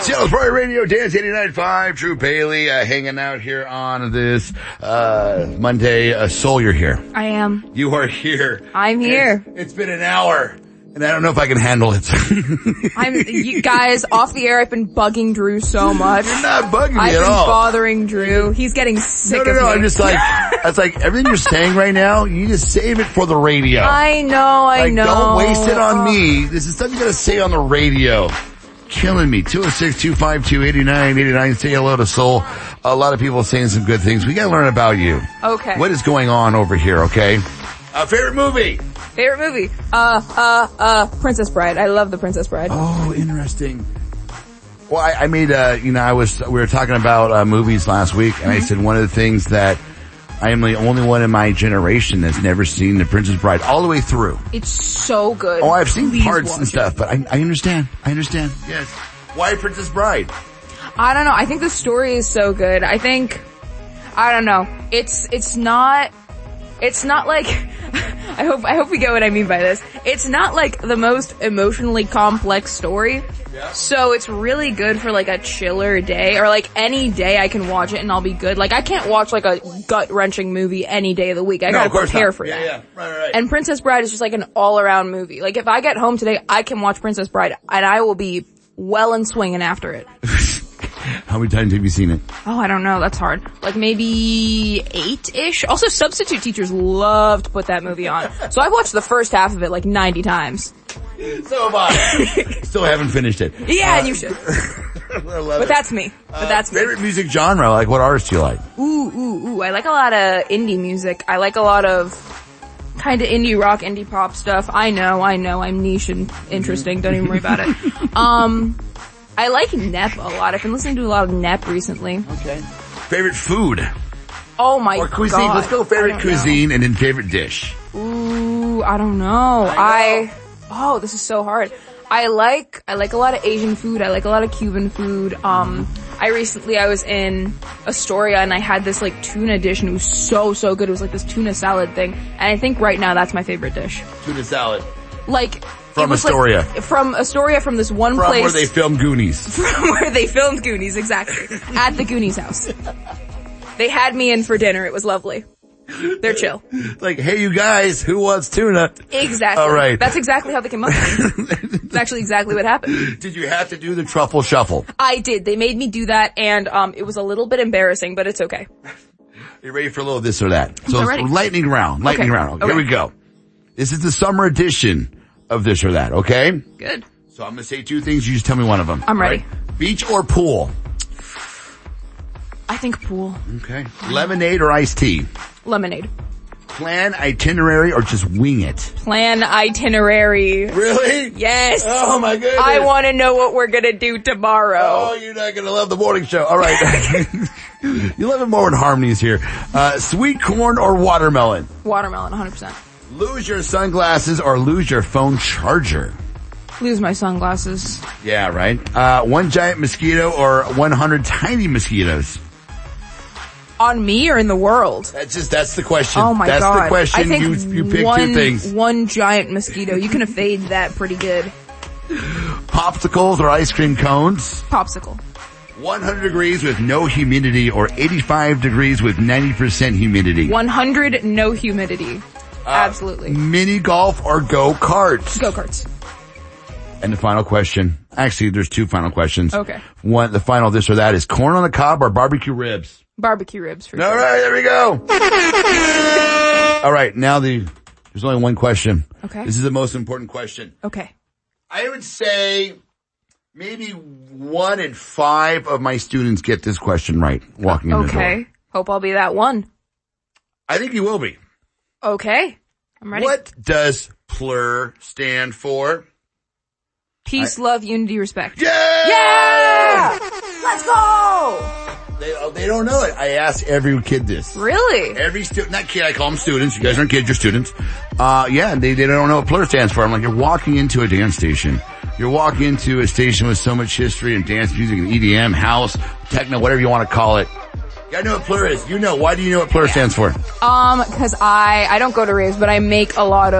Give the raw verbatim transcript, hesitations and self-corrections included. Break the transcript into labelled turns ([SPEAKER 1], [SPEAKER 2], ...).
[SPEAKER 1] Seattle's Prairie Radio, Dance eighty-nine point five, Drew Bailey, uh, hanging out here on this, uh, Monday. Uh, Soul, you're here.
[SPEAKER 2] I am.
[SPEAKER 1] You are here.
[SPEAKER 2] I'm here.
[SPEAKER 1] It's, it's been an hour, and I don't know if I can handle it.
[SPEAKER 2] I'm, you guys, off the air, I've been bugging Drew so much.
[SPEAKER 1] You're not bugging me
[SPEAKER 2] I've
[SPEAKER 1] at
[SPEAKER 2] been
[SPEAKER 1] all.
[SPEAKER 2] bothering Drew. He's getting sick
[SPEAKER 1] no, no,
[SPEAKER 2] of
[SPEAKER 1] no,
[SPEAKER 2] me.
[SPEAKER 1] I'm just like, it's like everything you're saying right now, you just save it for the radio.
[SPEAKER 2] I know, I
[SPEAKER 1] like,
[SPEAKER 2] know.
[SPEAKER 1] Don't waste it on me. This is stuff you gotta say on the radio. Killing me. two oh six, two five two, eight nine eight nine. Say hello to Soul. A lot of people saying some good things. We gotta learn about you.
[SPEAKER 2] Okay.
[SPEAKER 1] What is going on over here, okay? Uh, favorite movie?
[SPEAKER 2] Favorite movie? Uh, uh, uh, Princess Bride. I love The Princess Bride.
[SPEAKER 1] Oh, interesting. Well, I, I made, uh, you know, I was, we were talking about, uh, movies last week, and mm-hmm. I said one of the things that I am the only one in my generation that's never seen The Princess Bride all the way through.
[SPEAKER 2] It's so good.
[SPEAKER 1] Oh, I've seen
[SPEAKER 2] Please
[SPEAKER 1] parts and stuff,
[SPEAKER 2] it.
[SPEAKER 1] but I, I understand. I understand. Yes. Why Princess Bride?
[SPEAKER 2] I don't know. I think the story is so good. I think, I don't know. It's, it's not, it's not like, I hope, I hope we get what I mean by this. It's not like the most emotionally complex story. Yeah. So it's really good for like a chiller day, or like any day I can watch it and I'll be good. Like I can't watch like a gut-wrenching movie any day of the week. I
[SPEAKER 1] no,
[SPEAKER 2] gotta prepare
[SPEAKER 1] not.
[SPEAKER 2] for
[SPEAKER 1] yeah,
[SPEAKER 2] that.
[SPEAKER 1] Yeah, right, right.
[SPEAKER 2] And Princess Bride is just like an all-around movie. Like if I get home today, I can watch Princess Bride and I will be well and swinging after it.
[SPEAKER 1] How many times have you seen it?
[SPEAKER 2] Oh, I don't know. That's hard. Like maybe eight-ish. Also, Substitute Teachers love to put that movie on. So I've watched the first half of it like ninety times.
[SPEAKER 1] So have I. Still haven't finished it.
[SPEAKER 2] Yeah,
[SPEAKER 1] uh,
[SPEAKER 2] and you should.
[SPEAKER 1] I love
[SPEAKER 2] but
[SPEAKER 1] it.
[SPEAKER 2] that's me. But
[SPEAKER 1] uh,
[SPEAKER 2] that's me.
[SPEAKER 1] Favorite music genre? Like what artists do you like?
[SPEAKER 2] Ooh, ooh, ooh. I like a lot of indie music. I like a lot of kind of indie rock, indie pop stuff. I know, I know. I'm niche and interesting. Don't even worry about it. Um, I like N E P a lot. I've been listening to a lot of N E P recently.
[SPEAKER 1] Okay. Favorite food?
[SPEAKER 2] Oh my god.
[SPEAKER 1] Or cuisine.
[SPEAKER 2] God.
[SPEAKER 1] Let's go favorite cuisine know. And then favorite dish.
[SPEAKER 2] Ooh, I don't know. I, know. I oh, this is so hard. I like, I like a lot of Asian food. I like a lot of Cuban food. Um, I recently, I was in Astoria and I had this like tuna dish and it was so, so good. It was like this tuna salad thing. And I think right now that's my favorite dish.
[SPEAKER 1] Tuna salad.
[SPEAKER 2] Like,
[SPEAKER 1] From Astoria.
[SPEAKER 2] Like, from Astoria, from this one
[SPEAKER 1] from
[SPEAKER 2] place.
[SPEAKER 1] From where they filmed Goonies.
[SPEAKER 2] From where they filmed Goonies, exactly. At the Goonies house. They had me in for dinner. It was lovely. They're chill.
[SPEAKER 1] Like, hey you guys, who wants tuna?
[SPEAKER 2] Exactly.
[SPEAKER 1] All right.
[SPEAKER 2] That's exactly how they came up with it. It's actually exactly what happened.
[SPEAKER 1] Did you have to do the truffle shuffle?
[SPEAKER 2] I did. They made me do that and, um, it was a little bit embarrassing, but it's okay.
[SPEAKER 1] You ready for a little this or that?
[SPEAKER 2] I'm
[SPEAKER 1] so
[SPEAKER 2] ready.
[SPEAKER 1] lightning round, lightning
[SPEAKER 2] okay.
[SPEAKER 1] round.
[SPEAKER 2] Okay.
[SPEAKER 1] Here we go. This is the summer edition of this or that, okay?
[SPEAKER 2] Good.
[SPEAKER 1] So I'm gonna say two things, you just tell me one of them.
[SPEAKER 2] I'm ready.
[SPEAKER 1] Right? Beach or pool?
[SPEAKER 2] I think pool.
[SPEAKER 1] Okay. Lemonade or iced tea?
[SPEAKER 2] Lemonade.
[SPEAKER 1] Plan itinerary or just wing it?
[SPEAKER 2] Plan itinerary.
[SPEAKER 1] Really?
[SPEAKER 2] Yes.
[SPEAKER 1] Oh my goodness.
[SPEAKER 2] I want to know what we're gonna do tomorrow.
[SPEAKER 1] Oh, you're not gonna love the morning show. Alright. You love it more when Harmony's here. Uh, sweet corn or watermelon?
[SPEAKER 2] Watermelon, one hundred percent.
[SPEAKER 1] Lose your sunglasses or lose your phone charger?
[SPEAKER 2] Lose my sunglasses.
[SPEAKER 1] Yeah, right. Uh, one giant mosquito or one hundred tiny mosquitoes?
[SPEAKER 2] On me or in the world?
[SPEAKER 1] That's just, that's the question.
[SPEAKER 2] Oh my
[SPEAKER 1] that's
[SPEAKER 2] god.
[SPEAKER 1] That's the question.
[SPEAKER 2] I think
[SPEAKER 1] you, you pick
[SPEAKER 2] one,
[SPEAKER 1] two things.
[SPEAKER 2] One giant mosquito. You can evade that pretty good.
[SPEAKER 1] Popsicles or ice cream cones?
[SPEAKER 2] Popsicle.
[SPEAKER 1] one hundred degrees with no humidity or eighty-five degrees with ninety percent humidity?
[SPEAKER 2] one hundred, no humidity.
[SPEAKER 1] Uh,
[SPEAKER 2] Absolutely.
[SPEAKER 1] Mini golf or go-karts?
[SPEAKER 2] Go-karts.
[SPEAKER 1] And the final question. Actually, there's two final questions.
[SPEAKER 2] Okay.
[SPEAKER 1] One, the final this or that is corn on the cob or barbecue ribs?
[SPEAKER 2] Barbecue ribs for
[SPEAKER 1] All
[SPEAKER 2] sure.
[SPEAKER 1] right, there we go. All right, now the, there's only one question.
[SPEAKER 2] Okay.
[SPEAKER 1] This is the most important question.
[SPEAKER 2] Okay.
[SPEAKER 1] I would say maybe one in five of my students get this question right walking in the door.
[SPEAKER 2] Okay. Hope I'll be that one.
[SPEAKER 1] I think you will be.
[SPEAKER 2] Okay. I'm ready.
[SPEAKER 1] What does P L R stand for?
[SPEAKER 2] Peace,
[SPEAKER 1] I,
[SPEAKER 2] love, unity, respect.
[SPEAKER 1] Yeah!
[SPEAKER 2] Yeah! Let's go!
[SPEAKER 1] They, oh, they don't know it. I ask every kid this.
[SPEAKER 2] Really?
[SPEAKER 1] Every student, not kid, I call them students. You guys aren't kids, you're students. Uh, yeah, they, they don't know what P L R stands for. I'm like, you're walking into a dance station. You're walking into a station with so much history and dance music and E D M, house, techno, whatever you want to call it. You gotta know what P L R is. You know. Why do you know what P L R stands for?
[SPEAKER 2] Um, cause I, I don't go to raves, but I make a lot of